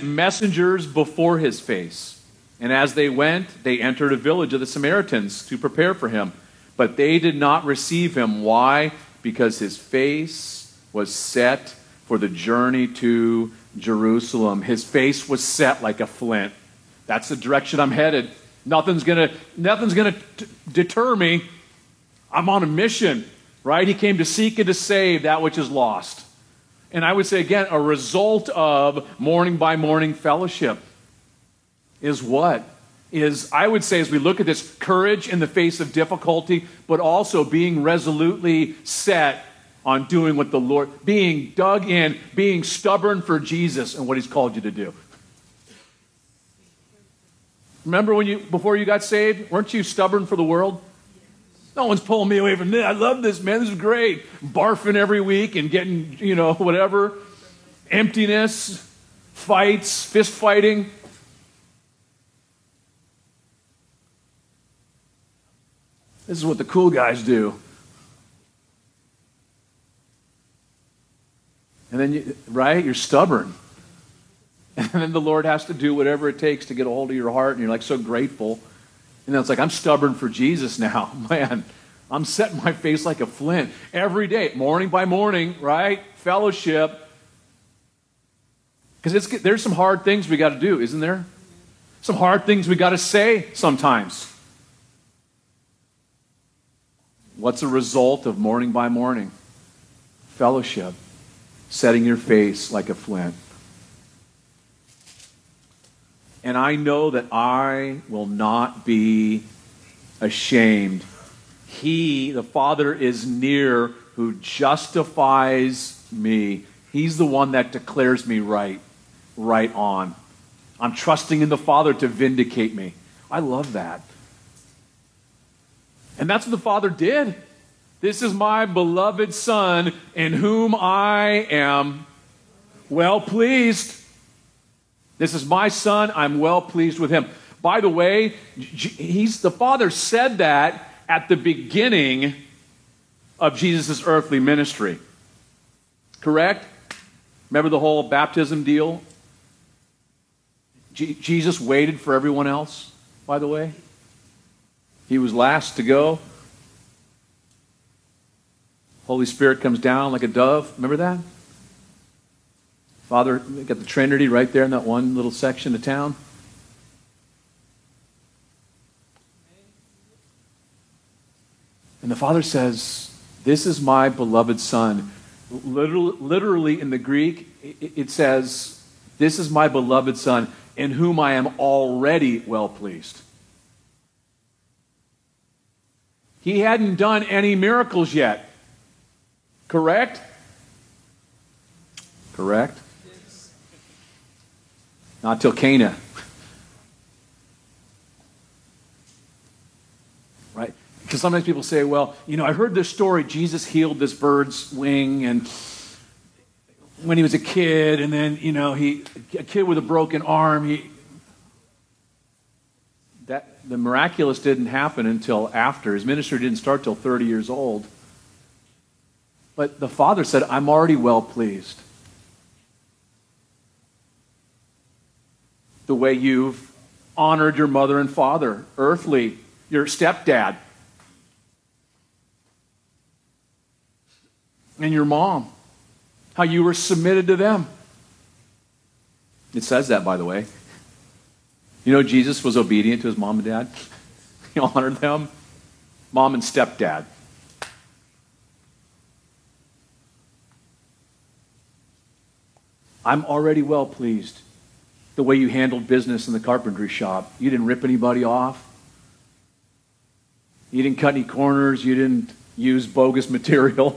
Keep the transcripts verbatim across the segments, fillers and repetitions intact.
sent messengers before his face. And as they went, they entered a village of the Samaritans to prepare for him. But they did not receive him. Why? Because his face was set for the journey to Jerusalem. His face was set like a flint. That's the direction I'm headed. Nothing's gonna, nothing's gonna t- deter me. I'm on a mission, right? He came to seek and to save that which is lost. And I would say again, a result of morning by morning fellowship is what? Is, I would say, as we look at this, courage in the face of difficulty, but also being resolutely set on doing what the Lord, being dug in, being stubborn for Jesus and what he's called you to do. Remember when you, before you got saved, weren't you stubborn for the world? No one's pulling me away from this. I love this, man. This is great. Barfing every week and getting, you know, whatever. Emptiness, fights, fist fighting. This is what the cool guys do. And then, you, right, you're stubborn. And then the Lord has to do whatever it takes to get a hold of your heart, and you're like so grateful. And then it's like, I'm stubborn for Jesus now. Man, I'm setting my face like a flint every day, morning by morning, right? Fellowship. Because it's there's some hard things we got to do, isn't there? Some hard things we got to say sometimes. What's a result of morning by morning? Fellowship. Setting your face like a flint. And I know that I will not be ashamed. He, the Father, is near who justifies me. He's the one that declares me right, right on. I'm trusting in the Father to vindicate me. I love that. And that's what the Father did. This is my beloved Son in whom I am well pleased. This is my Son. I'm well pleased with him. By the way, he's the Father said that at the beginning of Jesus' earthly ministry. Correct? Remember the whole baptism deal? Je- Jesus waited for everyone else, by the way. He was last to go. Holy Spirit comes down like a dove. Remember that? Father, got the Trinity right there in that one little section of town. And the Father says, this is my beloved Son. Literally, literally in the Greek, it says, this is my beloved Son in whom I am already well pleased. He hadn't done any miracles yet. Correct? Correct? Not till Cana. Right? Because sometimes people say, well, you know, I heard this story. Jesus healed this bird's wing and when he was a kid, and then, you know, he a kid with a broken arm, he that the miraculous didn't happen until after. His ministry didn't start till thirty years old. But the Father said, I'm already well pleased. The way you've honored your mother and father, earthly, your stepdad, and your mom, how you were submitted to them. It says that, by the way. You know, Jesus was obedient to his mom and dad. He honored them. Mom and stepdad. I'm already well pleased. The way you handled business in the carpentry shop. You didn't rip anybody off. You didn't cut any corners. You didn't use bogus material.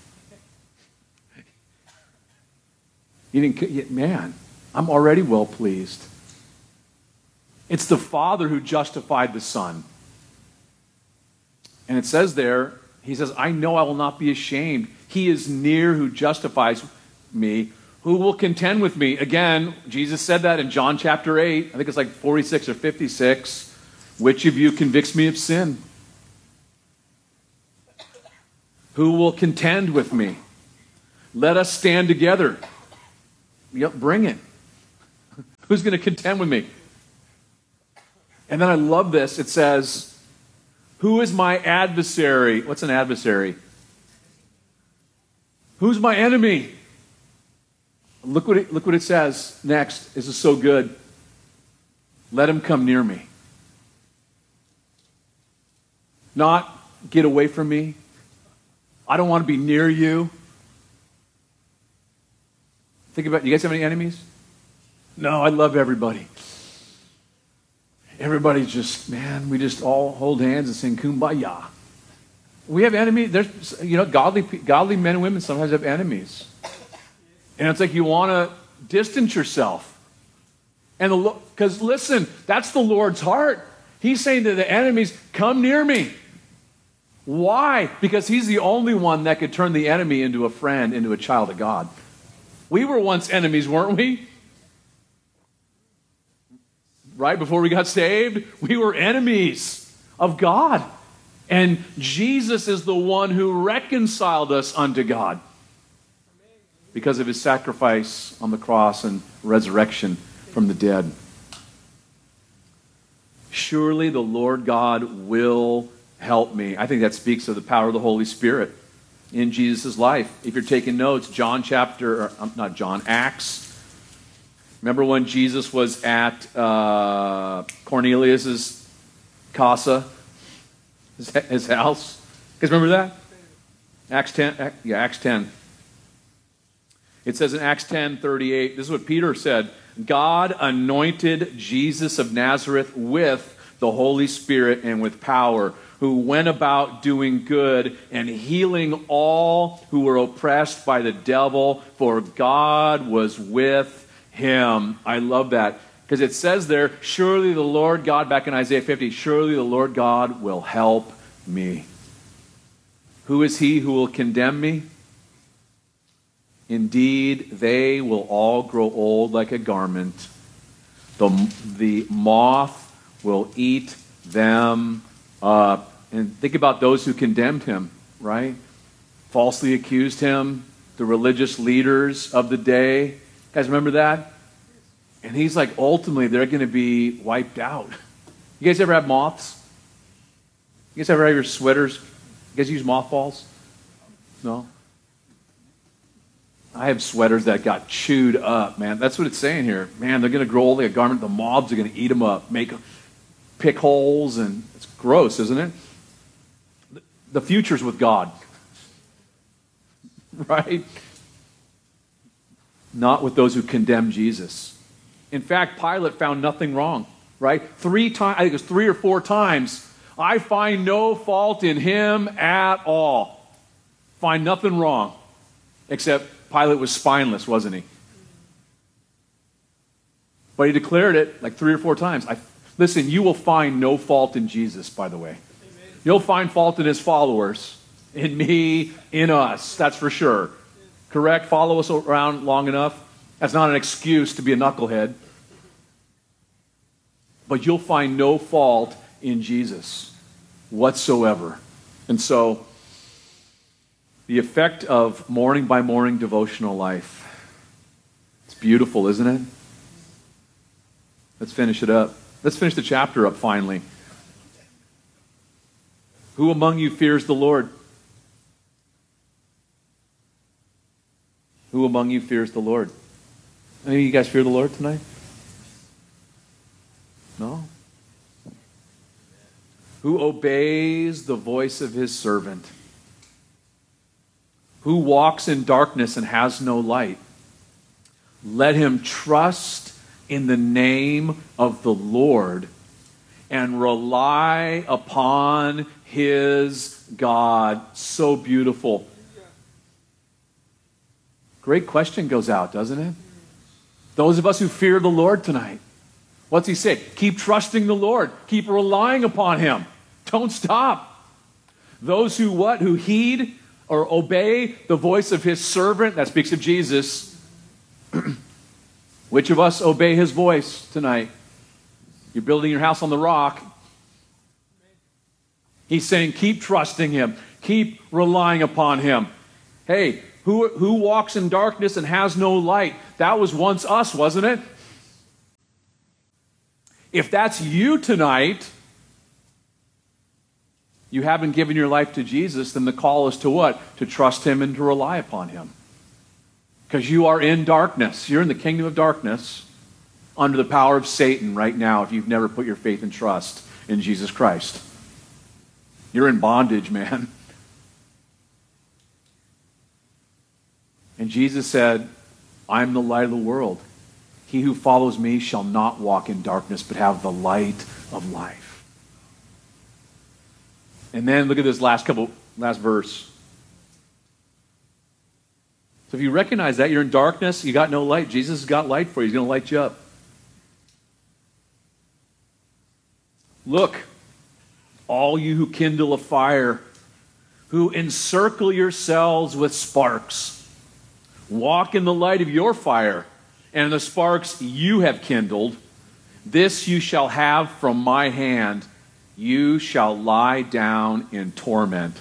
You didn't, man, I'm already well pleased. It's the Father who justified the Son. And it says there, he says, I know I will not be ashamed. He is near who justifies me. Who will contend with me? Again, Jesus said that in John chapter eight. I think it's like forty-six or fifty-six. Which of you convicts me of sin? Who will contend with me? Let us stand together. Yep, bring it. Who's going to contend with me? And then I love this. It says, who is my adversary? What's an adversary? Who's my enemy? Look what it, look what it says next. This is so good. Let him come near me. Not get away from me. I don't want to be near you. Think about, you guys have any enemies? No, I love everybody. Everybody's just, man, we just all hold hands and sing Kumbaya. We have enemies. There's, you know, godly, godly men and women sometimes have enemies. And it's like you want to distance yourself. And the because listen, that's the Lord's heart. He's saying to the enemies, come near me. Why? Because he's the only one that could turn the enemy into a friend, into a child of God. We were once enemies, weren't we? Right before we got saved, we were enemies of God. And Jesus is the one who reconciled us unto God because of his sacrifice on the cross and resurrection from the dead. Surely the Lord God will help me. I think that speaks of the power of the Holy Spirit in Jesus' life. If you're taking notes, John chapter, or, um, not John, Acts. Remember when Jesus was at uh, Cornelius' casa, his, his house? You guys remember that? Acts ten, yeah, Acts ten. It says in Acts ten thirty-eight, this is what Peter said, God anointed Jesus of Nazareth with the Holy Spirit and with power, who went about doing good and healing all who were oppressed by the devil, for God was with him. I love that. Because it says there, surely the Lord God, back in Isaiah fifty, surely the Lord God will help me. Who is he who will condemn me? Indeed, they will all grow old like a garment. The, the moth will eat them up. And think about those who condemned him, right? Falsely accused him, the religious leaders of the day. You guys remember that? And he's like, ultimately, they're going to be wiped out. You guys ever have moths? You guys ever have your sweaters? You guys use mothballs? No? I have sweaters that got chewed up, man. That's what it's saying here. Man, they're going to grow old like a garment. The moths are going to eat them up, make pick holes, and it's gross, isn't it? The future's with God. Right? Not with those who condemn Jesus. In fact, Pilate found nothing wrong, right? Three times, I think it was three or four times, I find no fault in him at all. Find nothing wrong. Except Pilate was spineless, wasn't he? But he declared it like three or four times. I, listen, you will find no fault in Jesus, by the way. Amen. You'll find fault in his followers, in me, in us, that's for sure. Correct? Follow us around long enough. That's not an excuse to be a knucklehead. But you'll find no fault in Jesus whatsoever. And so, the effect of morning by morning devotional life. It's beautiful, isn't it? Let's finish it up. Let's finish the chapter up finally. Who among you fears the Lord? Who among you fears the Lord? Any of you guys fear the Lord tonight? No? Who obeys the voice of his servant? Who walks in darkness and has no light? Let him trust in the name of the Lord and rely upon his God. So beautiful. Great question goes out, doesn't it? Those of us who fear the Lord tonight, what's he say? Keep trusting the Lord. Keep relying upon him. Don't stop. Those who what? Who heed or obey the voice of his servant, that speaks of Jesus. Which of us obey his voice tonight? You're building your house on the rock. He's saying, keep trusting him. Keep relying upon him. Hey, who, who walks in darkness and has no light? That was once us, wasn't it? If that's you tonight, you haven't given your life to Jesus, then the call is to what? To trust him and to rely upon him. Because you are in darkness. You're in the kingdom of darkness under the power of Satan right now if you've never put your faith and trust in Jesus Christ. You're in bondage, man. And Jesus said, I'm the light of the world. He who follows me shall not walk in darkness, but have the light of life. And then look at this last couple, last verse. So if you recognize that, you're in darkness, you got no light. Jesus has got light for you. He's going to light you up. Look, all you who kindle a fire, who encircle yourselves with sparks, walk in the light of your fire, and the sparks you have kindled. This you shall have from my hand. You shall lie down in torment.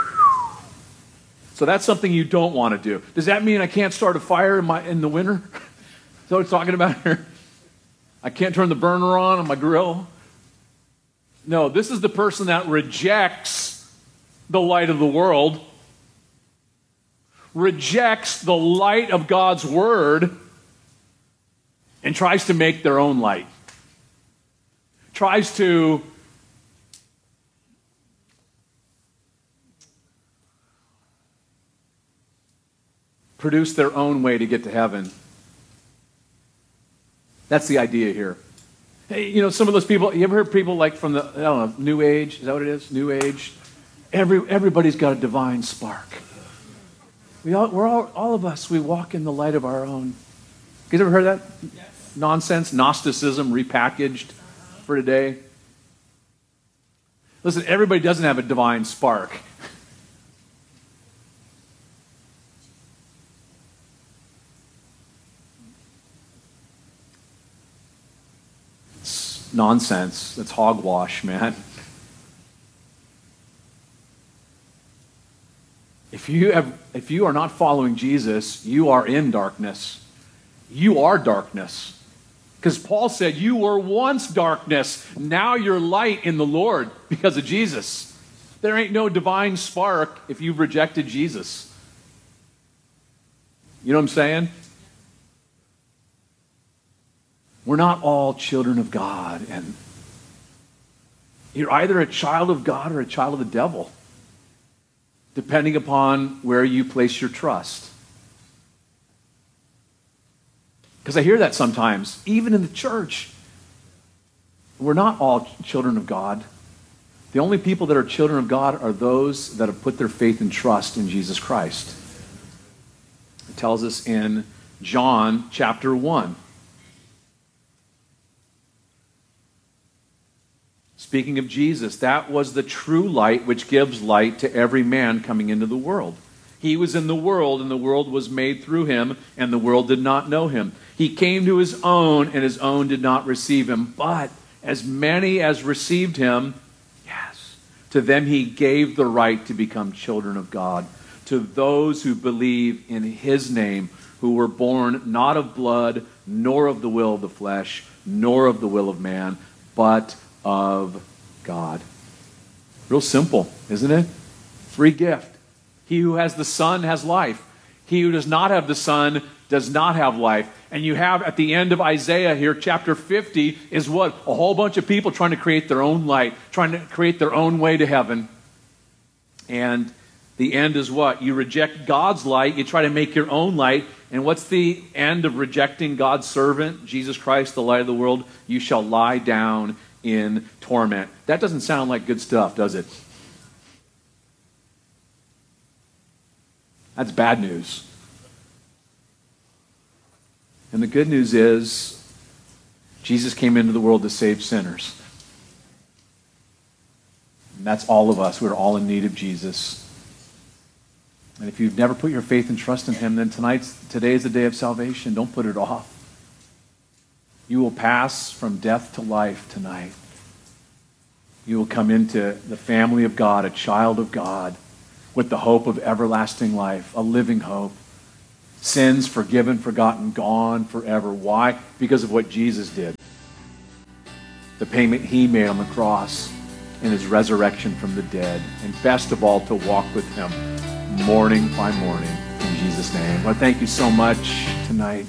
So that's something you don't want to do. Does that mean I can't start a fire in, my, in the winter? Is that what it's talking about here? I can't turn the burner on on my grill? No, this is the person that rejects the light of the world, rejects the light of God's word, and tries to make their own light. Tries to produce their own way to get to heaven. That's the idea here. Hey, you know, some of those people, you ever heard people like from the, I don't know, New Age? Is that what it is? New Age? Every, everybody's got a divine spark. We all, we're all, all of us, we walk in the light of our own. You guys ever heard that? Yes. Nonsense, Gnosticism repackaged for today. Listen, everybody doesn't have a divine spark. It's nonsense. That's hogwash, man. If you have, if you are not following Jesus, you are in darkness. You are darkness. Because Paul said, you were once darkness, now you're light in the Lord because of Jesus. There ain't no divine spark if you've rejected Jesus. You know what I'm saying? We're not all children of God, and you're either a child of God or a child of the devil, depending upon where you place your trust. Because I hear that sometimes, even in the church. We're not all children of God. The only people that are children of God are those that have put their faith and trust in Jesus Christ. It tells us in John chapter one. Speaking of Jesus, that was the true light which gives light to every man coming into the world. He was in the world, and the world was made through him, and the world did not know him. He came to his own, and his own did not receive him. But as many as received him, yes, to them he gave the right to become children of God, to those who believe in his name, who were born not of blood, nor of the will of the flesh, nor of the will of man, but of God. Real simple, isn't it? Free gift. He who has the Son has life. He who does not have the Son does not have life. And you have at the end of Isaiah here, chapter fifty, is what? A whole bunch of people trying to create their own light, trying to create their own way to heaven. And the end is what? You reject God's light, you try to make your own light. And what's the end of rejecting God's servant, Jesus Christ, the light of the world? You shall lie down in torment. That doesn't sound like good stuff, does it? That's bad news. And the good news is, Jesus came into the world to save sinners. And that's all of us. We're all in need of Jesus. And if you've never put your faith and trust in him, then tonight's, today is the day of salvation. Don't put it off. You will pass from death to life tonight. You will come into the family of God, a child of God, with the hope of everlasting life, a living hope. Sins forgiven, forgotten, gone forever. Why? Because of what Jesus did. the payment he made on the cross, and his resurrection from the dead, and best of all, to walk with him morning by morning. In Jesus' name. Lord, thank you so much tonight.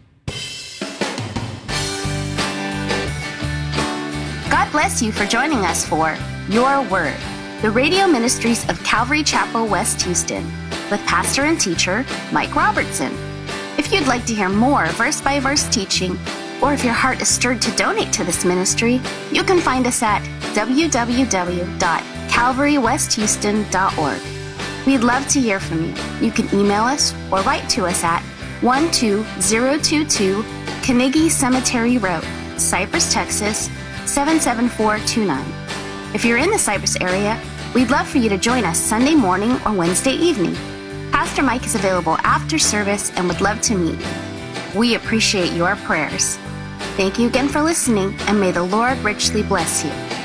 God bless you for joining us for Your Word, the radio ministries of Calvary Chapel, West Houston, with pastor and teacher Mike Robertson. If you'd like to hear more verse-by-verse teaching, or if your heart is stirred to donate to this ministry, you can find us at w w w dot calvary west houston dot org. We'd love to hear from you. You can email us or write to us at one two zero two two Carnegie Cemetery Road, Cypress, Texas seven seven four two nine. If you're in the Cypress area, we'd love for you to join us Sunday morning or Wednesday evening. Pastor Mike is available after service and would love to meet you. We appreciate your prayers. Thank you again for listening, and may the Lord richly bless you.